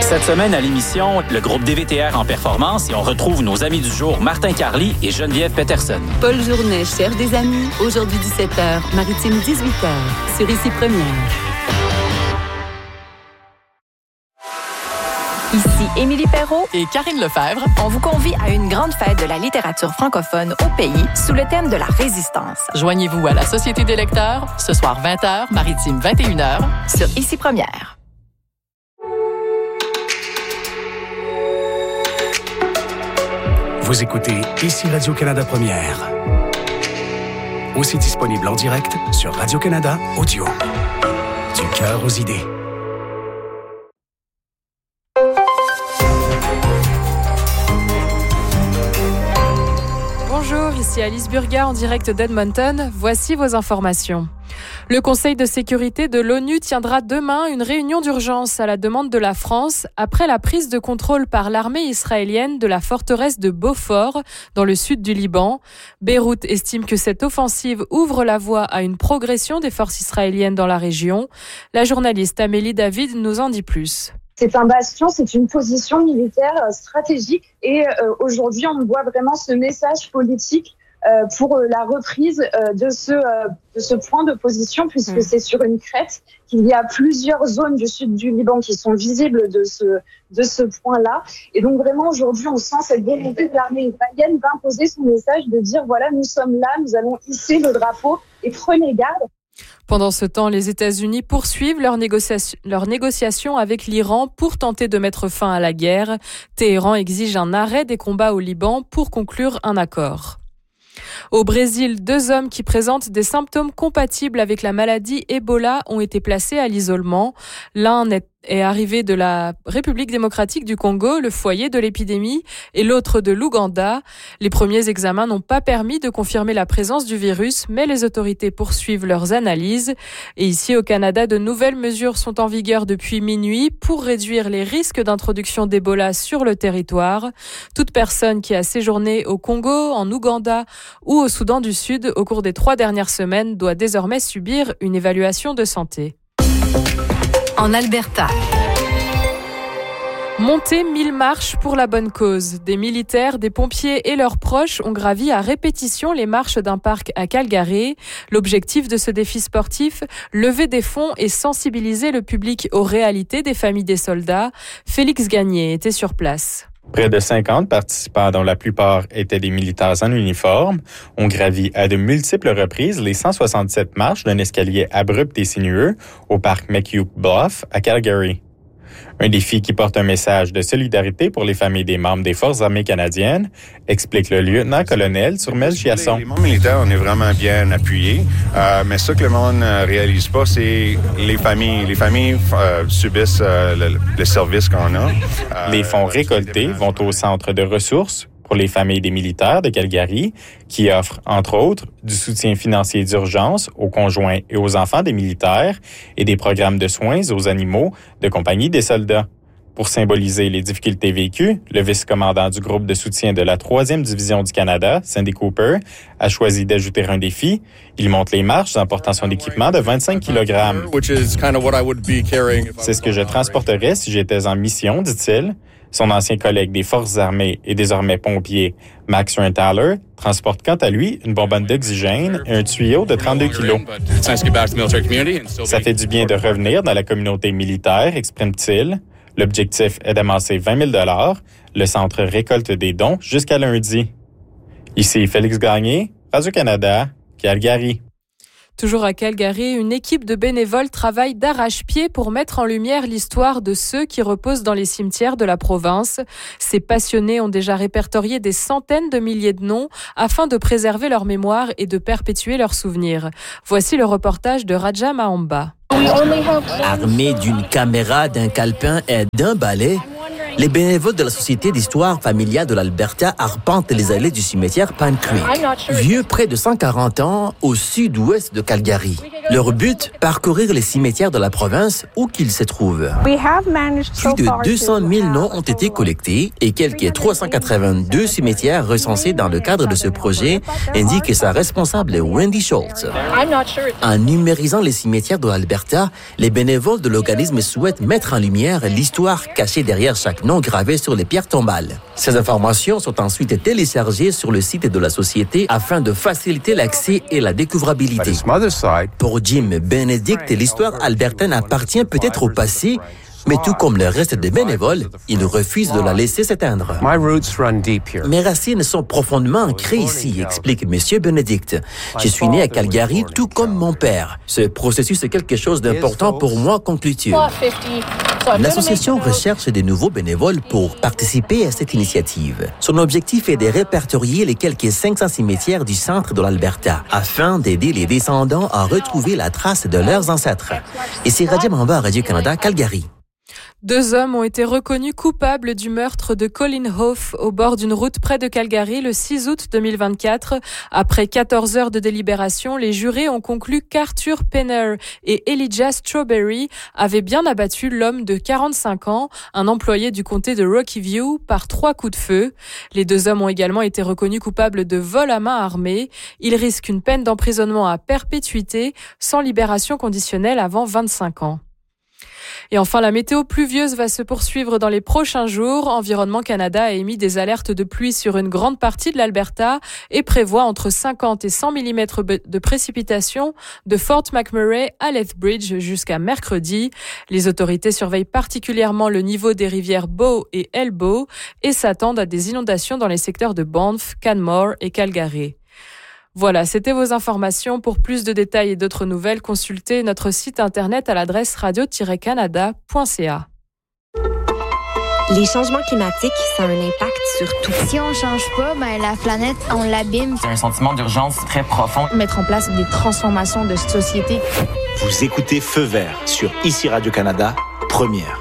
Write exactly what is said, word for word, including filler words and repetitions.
Cette semaine à l'émission, le groupe D V T R en performance et on retrouve nos amis du jour Martin Carly et Geneviève Peterson. Paul Journet cherche des amis. Aujourd'hui dix-sept heures, Maritime dix-huit heures, sur Ici Première. Ici Émilie Perrault et Karine Lefebvre. On vous convie à une grande fête de la littérature francophone au pays sous le thème de la résistance. Joignez-vous à la Société des lecteurs ce soir vingt heures, Maritime vingt et une heures, sur Ici Première. Vous écoutez Ici Radio-Canada Première. Aussi disponible en direct sur Radio-Canada Audio. Du cœur aux idées. Bonjour, ici Alice Burga en direct d'Edmonton. Voici vos informations. Le Conseil de sécurité de l'ONU tiendra demain une réunion d'urgence à la demande de la France après la prise de contrôle par l'armée israélienne de la forteresse de Beaufort dans le sud du Liban. Beyrouth estime que cette offensive ouvre la voie à une progression des forces israéliennes dans la région. La journaliste Amélie David nous en dit plus. C'est un bastion, c'est une position militaire stratégique et euh, aujourd'hui on voit vraiment ce message politique euh, pour la reprise euh, de, ce, euh, de ce point de position puisque mmh. c'est sur une crête qu'il y a plusieurs zones du sud du Liban qui sont visibles de ce, de ce point-là. Et donc vraiment aujourd'hui on sent cette volonté de l'armée israélienne d'imposer son message, de dire voilà nous sommes là, nous allons hisser le drapeau et prenez garde. Pendant ce temps, les États-Unis poursuivent leurs négociations, leurs négociations avec l'Iran pour tenter de mettre fin à la guerre. Téhéran exige un arrêt des combats au Liban pour conclure un accord. Au Brésil, deux hommes qui présentent des symptômes compatibles avec la maladie Ebola ont été placés à l'isolement. L'un est est arrivé de la République démocratique du Congo, le foyer de l'épidémie, et l'autre de l'Ouganda. Les premiers examens n'ont pas permis de confirmer la présence du virus, mais les autorités poursuivent leurs analyses. Et ici, au Canada, de nouvelles mesures sont en vigueur depuis minuit pour réduire les risques d'introduction d'Ebola sur le territoire. Toute personne qui a séjourné au Congo, en Ouganda ou au Soudan du Sud au cours des trois dernières semaines doit désormais subir une évaluation de santé. En Alberta. Monter mille marches pour la bonne cause. Des militaires, des pompiers et leurs proches ont gravi à répétition les marches d'un parc à Calgary. L'objectif de ce défi sportif, lever des fonds et sensibiliser le public aux réalités des familles des soldats. Félix Gagné était sur place. Près de cinquante participants, dont la plupart étaient des militaires en uniforme, ont gravi à de multiples reprises les cent soixante-sept marches d'un escalier abrupt et sinueux au parc McHugh Bluff à Calgary. Un défi qui porte un message de solidarité pour les familles des membres des Forces armées canadiennes, explique le lieutenant-colonel Turmel Chiasson. Les membres militaires, on est vraiment bien appuyés, euh, mais ce que le monde ne réalise pas, c'est les familles. Les familles euh, subissent euh, le, le service qu'on a. Euh, les fonds récoltés vont au centre de ressources pour les familles des militaires de Calgary, qui offre, entre autres, du soutien financier d'urgence aux conjoints et aux enfants des militaires et des programmes de soins aux animaux de compagnie des soldats. Pour symboliser les difficultés vécues, le vice-commandant du groupe de soutien de la troisième division du Canada, Cindy Cooper, a choisi d'ajouter un défi. Il monte les marches en portant son équipement de vingt-cinq kilogrammes. C'est ce que je transporterais si j'étais en mission, dit-il. Son ancien collègue des Forces armées et désormais pompier, Max Renthaler, transporte quant à lui une bonbonne d'oxygène et un tuyau de trente-deux kilos. Ça fait du bien de revenir dans la communauté militaire, exprime-t-il. L'objectif est d'amasser vingt mille dollars. Le centre récolte des dons jusqu'à lundi. Ici Félix Gagné, Radio-Canada, Calgary. Toujours à Calgary, une équipe de bénévoles travaille d'arrache-pied pour mettre en lumière l'histoire de ceux qui reposent dans les cimetières de la province. Ces passionnés ont déjà répertorié des centaines de milliers de noms afin de préserver leur mémoire et de perpétuer leurs souvenirs. Voici le reportage de Raja Mahamba. Armés d'une caméra, d'un calepin et d'un balai, Les bénévoles de la Société d'histoire familiale de l'Alberta arpentent les allées du cimetière Pine Creek, vieux près de cent quarante ans au sud-ouest de Calgary. Leur but, parcourir les cimetières de la province où qu'ils se trouvent. Plus de deux cent mille noms ont été collectés et quelques trois cent quatre-vingt-deux cimetières recensés dans le cadre de ce projet, indique sa responsable Wendy Schultz. En numérisant les cimetières de l'Alberta, les bénévoles de l'organisme souhaitent mettre en lumière l'histoire cachée derrière chaque nom gravé sur les pierres tombales. Ces informations sont ensuite téléchargées sur le site de la Société afin de faciliter l'accès et la découvrabilité. Pour Jim Benedict, l'histoire albertaine appartient peut-être au passé, mais tout comme le reste des bénévoles, il refuse de la laisser s'éteindre. Mes racines sont profondément ancrées ici, explique M. Benedict. Je suis né à Calgary, tout comme mon père. Ce processus est quelque chose d'important pour moi, conclut-il. L'association recherche de nouveaux bénévoles pour participer à cette initiative. Son objectif est de répertorier les quelques cinq cents cimetières du centre de l'Alberta afin d'aider les descendants à retrouver la trace de leurs ancêtres. Ici Radio Mamba, Radio-Canada, Calgary. Deux hommes ont été reconnus coupables du meurtre de Colin Hoff au bord d'une route près de Calgary le six août deux mille vingt-quatre. Après quatorze heures de délibération, les jurés ont conclu qu'Arthur Penner et Elijah Strawberry avaient bien abattu l'homme de quarante-cinq ans, un employé du comté de Rocky View, par trois coups de feu. Les deux hommes ont également été reconnus coupables de vol à main armée. Ils risquent une peine d'emprisonnement à perpétuité sans libération conditionnelle avant vingt-cinq ans. Et enfin, la météo pluvieuse va se poursuivre dans les prochains jours. Environnement Canada a émis des alertes de pluie sur une grande partie de l'Alberta et prévoit entre cinquante et cent millimètres de précipitations de Fort McMurray à Lethbridge jusqu'à mercredi. Les autorités surveillent particulièrement le niveau des rivières Bow et Elbow et s'attendent à des inondations dans les secteurs de Banff, Canmore et Calgary. Voilà, c'était vos informations. Pour plus de détails et d'autres nouvelles, consultez notre site internet à l'adresse radio tiret canada point c a. Les changements climatiques, ça a un impact sur tout. Si on change pas, ben la planète, on l'abîme. C'est un sentiment d'urgence très profond. Mettre en place des transformations de société. Vous écoutez Feu vert sur Ici Radio-Canada, première.